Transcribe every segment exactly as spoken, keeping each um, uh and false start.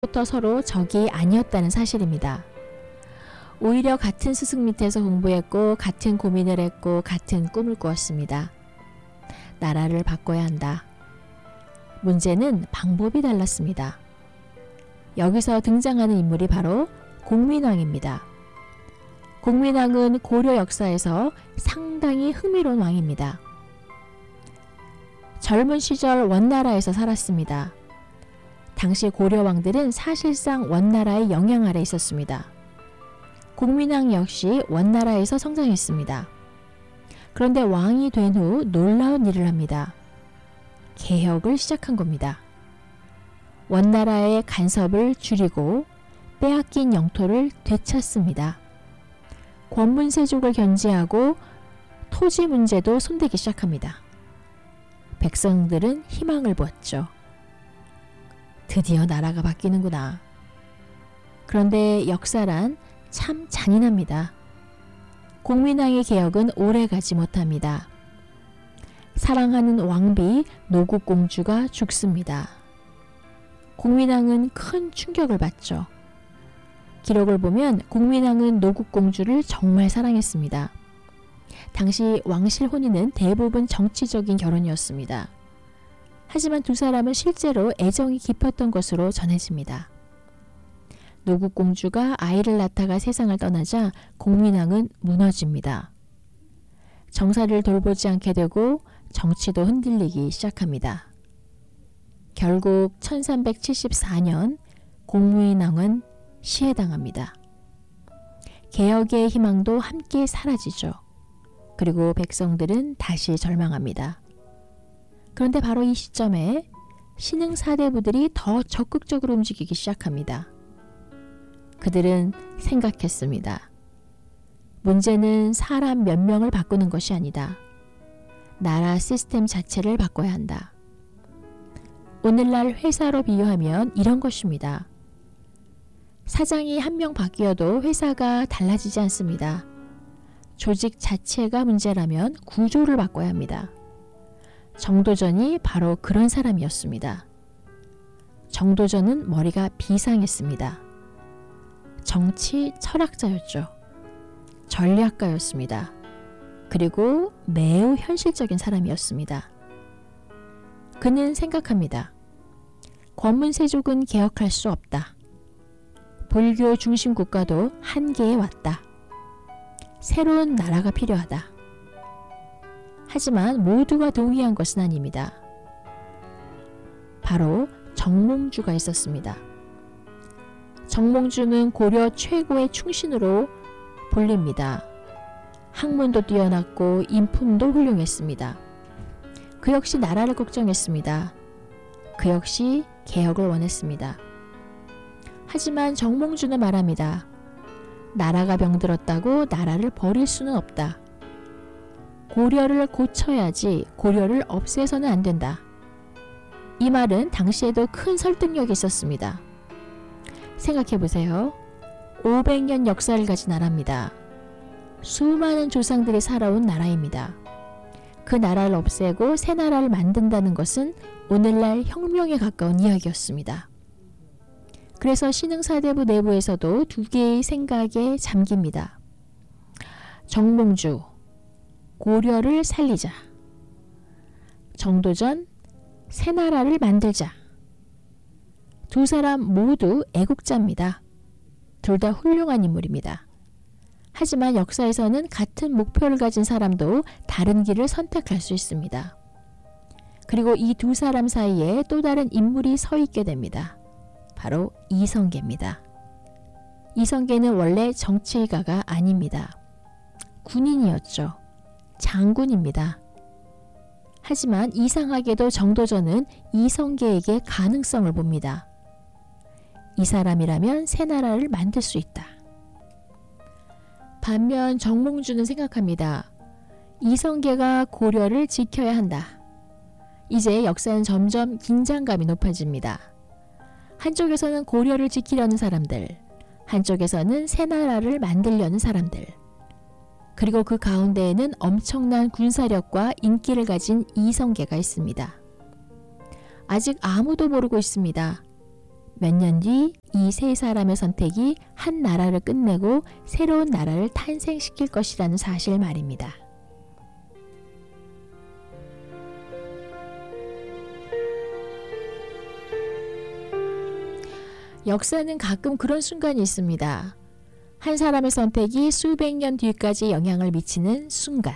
부터 서로 적이 아니었다는 사실입니다. 오히려 같은 스승 밑에서 공부했고 같은 고민을 했고 같은 꿈을 꾸었습니다. 나라를 바꿔야 한다. 문제는 방법이 달랐습니다. 여기서 등장하는 인물이 바로 공민왕입니다. 공민왕은 고려 역사에서 상당히 흥미로운 왕입니다. 젊은 시절 원나라에서 살았습니다. 당시 고려 왕들은 사실상 원나라의 영향 아래 있었습니다. 공민왕 역시 원나라에서 성장했습니다. 그런데 왕이 된 후 놀라운 일을 합니다. 개혁을 시작한 겁니다. 원나라의 간섭을 줄이고 빼앗긴 영토를 되찾습니다. 권문세족을 견제하고 토지 문제도 손대기 시작합니다. 백성들은 희망을 보았죠. 드디어 나라가 바뀌는구나. 그런데 역사란 참 잔인합니다. 공민왕의 개혁은 오래가지 못합니다. 사랑하는 왕비 노국공주가 죽습니다. 공민왕은 큰 충격을 받죠. 기록을 보면 공민왕은 노국공주를 정말 사랑했습니다. 당시 왕실 혼인은 대부분 정치적인 결혼이었습니다. 하지만 두 사람은 실제로 애정이 깊었던 것으로 전해집니다. 노국공주가 아이를 낳다가 세상을 떠나자 공민왕은 무너집니다. 정사를 돌보지 않게 되고 정치도 흔들리기 시작합니다. 결국 천삼백칠십사 년 공민왕은 시해당합니다. 개혁의 희망도 함께 사라지죠. 그리고 백성들은 다시 절망합니다. 그런데 바로 이 시점에 신흥 사대부들이 더 적극적으로 움직이기 시작합니다. 그들은 생각했습니다. 문제는 사람 몇 명을 바꾸는 것이 아니다. 나라 시스템 자체를 바꿔야 한다. 오늘날 회사로 비유하면 이런 것입니다. 사장이 한 명 바뀌어도 회사가 달라지지 않습니다. 조직 자체가 문제라면 구조를 바꿔야 합니다. 정도전이 바로 그런 사람이었습니다. 정도전은 머리가 비상했습니다. 정치 철학자였죠. 전략가였습니다. 그리고 매우 현실적인 사람이었습니다. 그는 생각합니다. 권문세족은 개혁할 수 없다. 불교 중심 국가도 한계에 왔다. 새로운 나라가 필요하다. 하지만 모두가 동의한 것은 아닙니다. 바로 정몽주가 있었습니다. 정몽주는 고려 최고의 충신으로 불립니다. 학문도 뛰어났고 인품도 훌륭했습니다. 그 역시 나라를 걱정했습니다. 그 역시 개혁을 원했습니다. 하지만 정몽주는 말합니다. 나라가 병들었다고 나라를 버릴 수는 없다. 고려를 고쳐야지 고려를 없애서는 안 된다. 이 말은 당시에도 큰 설득력이 있었습니다. 생각해보세요. 오백 년 역사를 가진 나라입니다. 수많은 조상들이 살아온 나라입니다. 그 나라를 없애고 새 나라를 만든다는 것은 오늘날 혁명에 가까운 이야기였습니다. 그래서 신흥사대부 내부에서도 두 개의 생각에 잠깁니다. 정몽주, 고려를 살리자. 정도전, 새 나라를 만들자. 두 사람 모두 애국자입니다. 둘 다 훌륭한 인물입니다. 하지만 역사에서는 같은 목표를 가진 사람도 다른 길을 선택할 수 있습니다. 그리고 이 두 사람 사이에 또 다른 인물이 서 있게 됩니다. 바로 이성계입니다. 이성계는 원래 정치가가 아닙니다. 군인이었죠. 장군입니다. 하지만 이상하게도 정도전은 이성계에게 가능성을 봅니다. 이 사람이라면 새 나라를 만들 수 있다. 반면 정몽주는 생각합니다. 이성계가 고려를 지켜야 한다. 이제 역사는 점점 긴장감이 높아집니다. 한쪽에서는 고려를 지키려는 사람들, 한쪽에서는 새 나라를 만들려는 사람들, 그리고 그 가운데에는 엄청난 군사력과 인기를 가진 이성계가 있습니다. 아직 아무도 모르고 있습니다. 몇 년 뒤 이 세 사람의 선택이 한 나라를 끝내고 새로운 나라를 탄생시킬 것이라는 사실 말입니다. 역사는 가끔 그런 순간이 있습니다. 한 사람의 선택이 수백 년 뒤까지 영향을 미치는 순간.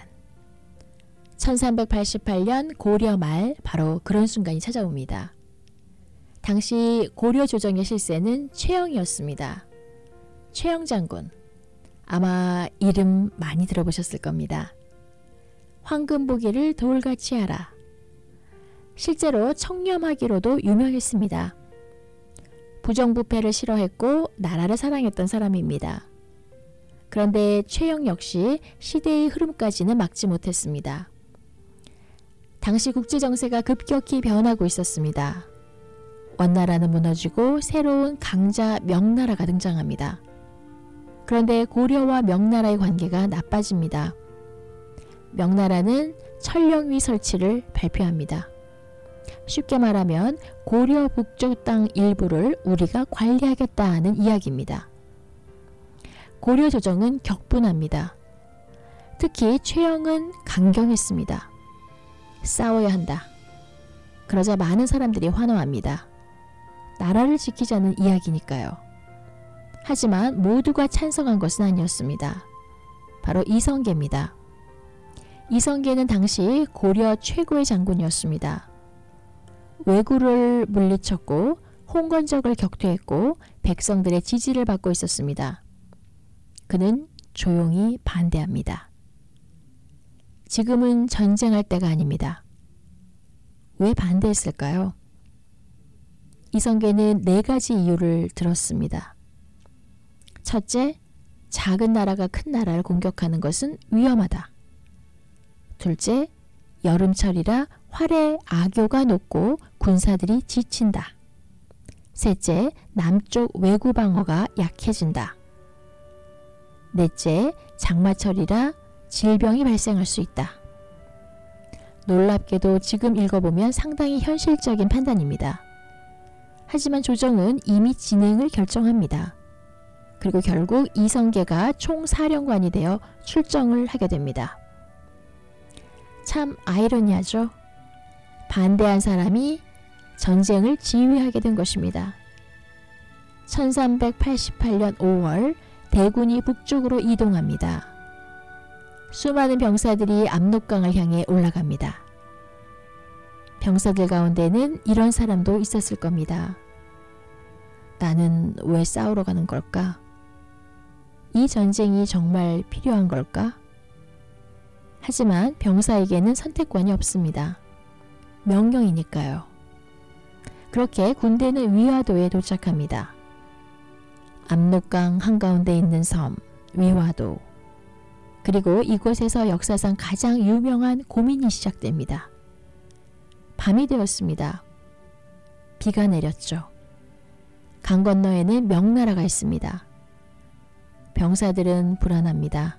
천삼백팔십팔 년 고려 말 바로 그런 순간이 찾아옵니다. 당시 고려 조정의 실세는 최영이었습니다. 최영 장군, 아마 이름 많이 들어보셨을 겁니다. 황금 보기를 돌같이 하라. 실제로 청렴하기로도 유명했습니다. 부정부패를 싫어했고 나라를 사랑했던 사람입니다. 그런데 최영 역시 시대의 흐름까지는 막지 못했습니다. 당시 국제정세가 급격히 변하고 있었습니다. 원나라는 무너지고 새로운 강자 명나라가 등장합니다. 그런데 고려와 명나라의 관계가 나빠집니다. 명나라는 천령위 설치를 발표합니다. 쉽게 말하면 고려 북쪽 땅 일부를 우리가 관리하겠다는 이야기입니다. 고려 조정은 격분합니다. 특히 최영은 강경했습니다. 싸워야 한다. 그러자 많은 사람들이 환호합니다. 나라를 지키자는 이야기니까요. 하지만 모두가 찬성한 것은 아니었습니다. 바로 이성계입니다. 이성계는 당시 고려 최고의 장군이었습니다. 왜구를 물리쳤고 홍건적을 격퇴했고 백성들의 지지를 받고 있었습니다. 그는 조용히 반대합니다. 지금은 전쟁할 때가 아닙니다. 왜 반대했을까요? 이성계는 네 가지 이유를 들었습니다. 첫째, 작은 나라가 큰 나라를 공격하는 것은 위험하다. 둘째, 여름철이라 활의 악효가 높고 군사들이 지친다. 셋째, 남쪽 왜구 방어가 약해진다. 넷째, 장마철이라 질병이 발생할 수 있다. 놀랍게도 지금 읽어보면 상당히 현실적인 판단입니다. 하지만 조정은 이미 진행을 결정합니다. 그리고 결국 이성계가 총사령관이 되어 출정을 하게 됩니다. 참 아이러니하죠. 반대한 사람이 전쟁을 지휘하게 된 것입니다. 천삼백팔십팔 년 오월 대군이 북쪽으로 이동합니다. 수많은 병사들이 압록강을 향해 올라갑니다. 병사들 가운데는 이런 사람도 있었을 겁니다. 나는 왜 싸우러 가는 걸까? 이 전쟁이 정말 필요한 걸까? 하지만 병사에게는 선택권이 없습니다. 명령이니까요. 그렇게 군대는 위화도에 도착합니다. 압록강 한가운데 있는 섬 위화도. 그리고 이곳에서 역사상 가장 유명한 고민이 시작됩니다. 밤이 되었습니다. 비가 내렸죠. 강 건너에는 명나라가 있습니다. 병사들은 불안합니다.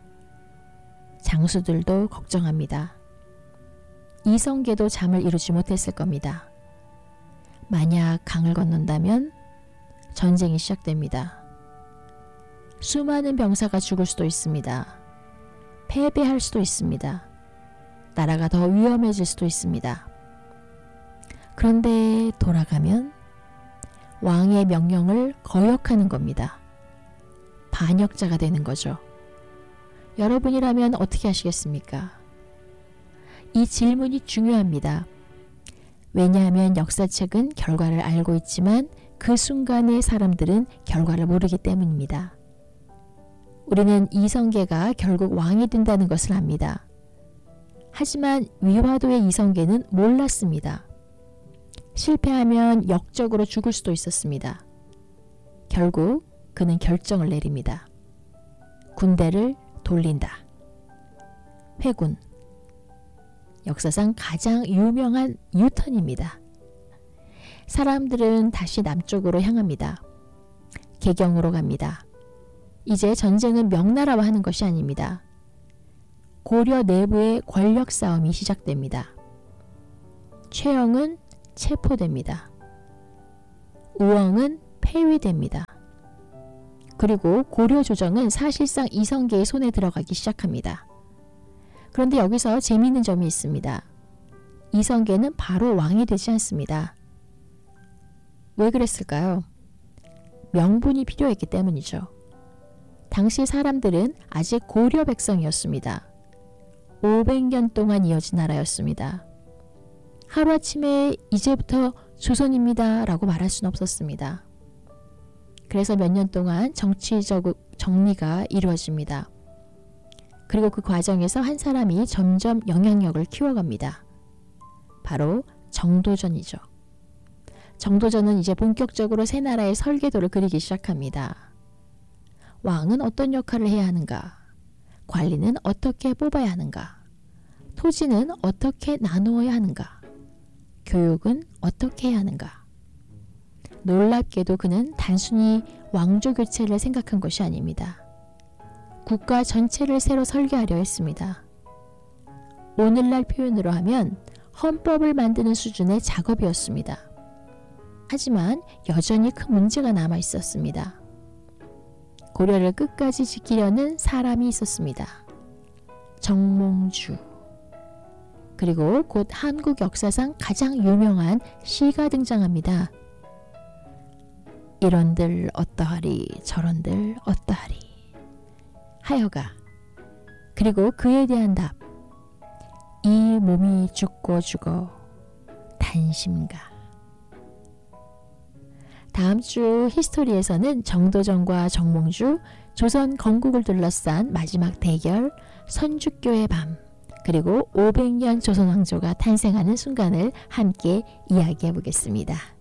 장수들도 걱정합니다. 이성계도 잠을 이루지 못했을 겁니다. 만약 강을 건넌다면 전쟁이 시작됩니다. 수많은 병사가 죽을 수도 있습니다. 패배할 수도 있습니다. 나라가 더 위험해질 수도 있습니다. 그런데 돌아가면 왕의 명령을 거역하는 겁니다. 반역자가 되는 거죠. 여러분이라면 어떻게 하시겠습니까? 이 질문이 중요합니다. 왜냐하면 역사책은 결과를 알고 있지만 그 순간의 사람들은 결과를 모르기 때문입니다. 우리는 이성계가 결국 왕이 된다는 것을 압니다. 하지만 위화도의 이성계는 몰랐습니다. 실패하면 역적으로 죽을 수도 있었습니다. 결국 그는 결정을 내립니다. 군대를 돌린다. 회군. 역사상 가장 유명한 유턴입니다. 사람들은 다시 남쪽으로 향합니다. 개경으로 갑니다. 이제 전쟁은 명나라와 하는 것이 아닙니다. 고려 내부의 권력 싸움이 시작됩니다. 최영은 체포됩니다. 우엉은 폐위됩니다. 그리고 고려 조정은 사실상 이성계의 손에 들어가기 시작합니다. 그런데 여기서 재미있는 점이 있습니다. 이성계는 바로 왕이 되지 않습니다. 왜 그랬을까요? 명분이 필요했기 때문이죠. 당시 사람들은 아직 고려 백성이었습니다. 오백 년 동안 이어진 나라였습니다. 하루아침에 이제부터 조선입니다 라고 말할 수는 없었습니다. 그래서 몇 년 동안 정치적 정리가 이루어집니다. 그리고 그 과정에서 한 사람이 점점 영향력을 키워갑니다. 바로 정도전이죠. 정도전은 이제 본격적으로 새 나라의 설계도를 그리기 시작합니다. 왕은 어떤 역할을 해야 하는가? 관리는 어떻게 뽑아야 하는가? 토지는 어떻게 나누어야 하는가? 교육은 어떻게 해야 하는가? 놀랍게도 그는 단순히 왕조 교체를 생각한 것이 아닙니다. 국가 전체를 새로 설계하려 했습니다. 오늘날 표현으로 하면 헌법을 만드는 수준의 작업이었습니다. 하지만 여전히 큰 문제가 남아 있었습니다. 고려를 끝까지 지키려는 사람이 있었습니다. 정몽주. 그리고 곧 한국 역사상 가장 유명한 시가 등장합니다. 이런들 어떠하리 저런들 어떠하리 하여가. 그리고 그에 대한 답. 이 몸이 죽고 죽어 단심가. 다음 주 히스토리에서는 정도전과 정몽주, 조선 건국을 둘러싼 마지막 대결, 선주교의 밤, 그리고 오백 년 조선 왕조가 탄생하는 순간을 함께 이야기해 보겠습니다.